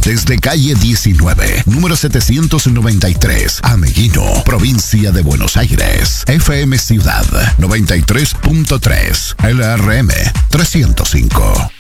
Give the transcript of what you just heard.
desde calle 19, número 793, Ameguino, provincia de Buenos Aires. FM Ciudad 93.3, LRM 305.